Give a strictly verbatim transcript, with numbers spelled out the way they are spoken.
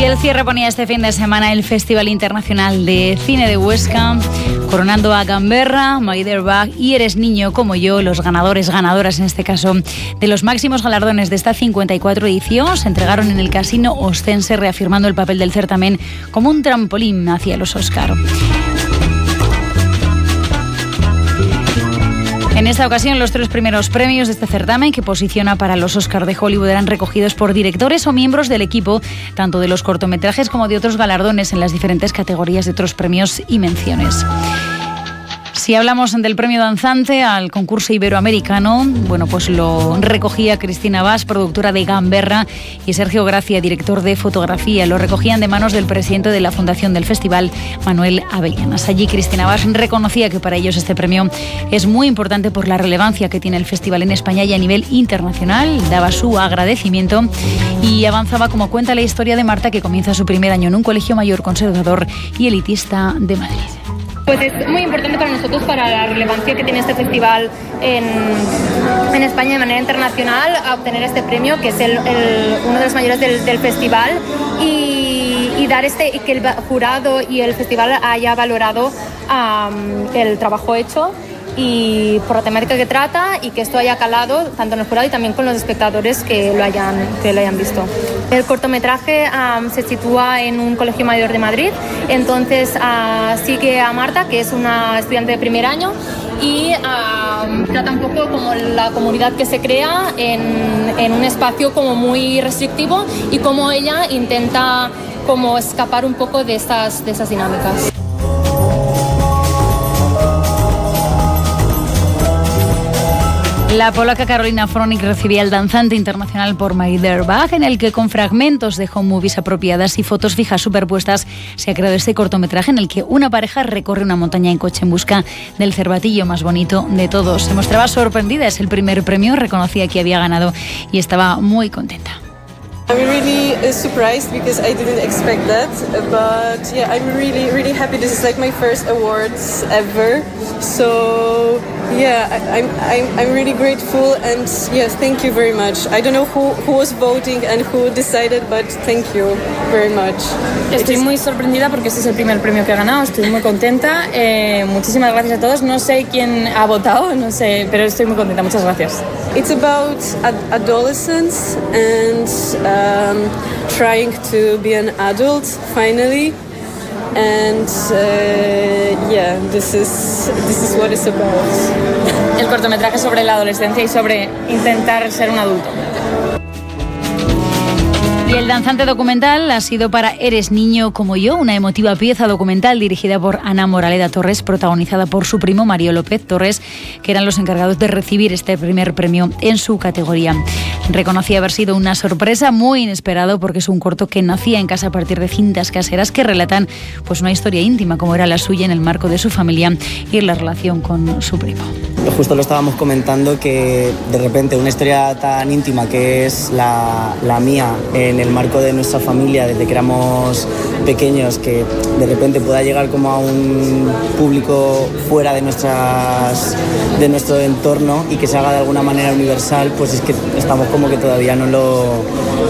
el cierre ponía este fin de semana el Festival Internacional de Cine de Huesca, coronando a Gamberra, My Dear Bug y Eres Niño como Yo, los ganadores, ganadoras en este caso, de los máximos galardones de esta cincuenta y cuatro edición. Se entregaron en el Casino Ostense, reafirmando el papel del certamen como un trampolín hacia los Oscar. En esta ocasión, los tres primeros premios de este certamen, que posiciona para los Oscar de Hollywood, eran recogidos por directores o miembros del equipo, tanto de los cortometrajes como de otros galardones en las diferentes categorías de otros premios y menciones. Si hablamos del premio danzante al concurso iberoamericano, bueno, pues lo recogía Cristina Bas, productora de Gamberra, y Sergio Gracia, director de fotografía. Lo recogían de manos del presidente de la fundación del festival, Manuel Avellanas. Allí Cristina Bas reconocía que para ellos este premio es muy importante por la relevancia que tiene el festival en España y a nivel internacional. Daba su agradecimiento y avanzaba como cuenta la historia de Marta, que comienza su primer año en un colegio mayor conservador y elitista de Madrid. Pues es muy importante para nosotros, para la relevancia que tiene este festival en, en España de manera internacional, a obtener este premio, que es el, el, uno de los mayores del, del festival, y, y dar este, y que el jurado y el festival haya valorado um, el trabajo hecho y por la temática que trata, y que esto haya calado tanto en el jurado y también con los espectadores que lo hayan, que lo hayan visto. El cortometraje um, se sitúa en un colegio mayor de Madrid, entonces uh, sigue a Marta, que es una estudiante de primer año, y uh, trata un poco como la comunidad que se crea en, en un espacio como muy restrictivo, y cómo ella intenta como escapar un poco de estas, de esas dinámicas. La polaca Karolina Fronik recibía el danzante internacional por My Dear Bug, en el que con fragmentos de home movies apropiadas y fotos fijas superpuestas se ha creado este cortometraje en el que una pareja recorre una montaña en coche en busca del cervatillo más bonito de todos. Se mostraba sorprendida, es el primer premio, reconocía que había ganado y estaba muy contenta. I'm really uh, surprised because I didn't expect that, but yeah, I'm really, really happy. This is like my first awards ever, so yeah, I, I'm, I'm, I'm really grateful, and yes, thank you very much. I don't know who, who was voting and who decided, but thank you very much. Estoy muy sorprendida porque este es el primer premio que he ganado, estoy muy contenta, eh, muchísimas gracias a todos. No sé quién ha votado, no sé, pero estoy muy contenta, muchas gracias. It's about ad- adolescence and um, trying to be an adult finally, and uh, yeah, this is this is what it's about. El cortometraje sobre la adolescencia y sobre intentar ser un adulto. Y el danzante documental ha sido para Eres Niño como Yo, una emotiva pieza documental dirigida por Ana Moraleda Torres, protagonizada por su primo Mario López Torres, que eran los encargados de recibir este primer premio en su categoría. Reconocía haber sido una sorpresa muy inesperado, porque es un corto que nacía en casa a partir de cintas caseras que relatan pues una historia íntima como era la suya en el marco de su familia y la relación con su primo. Justo lo estábamos comentando, que de repente una historia tan íntima que es la, la mía en el marco de nuestra familia desde que éramos pequeños, que de repente pueda llegar como a un público fuera de, nuestras, de nuestro entorno y que se haga de alguna manera universal, pues es que estamos como que todavía no lo,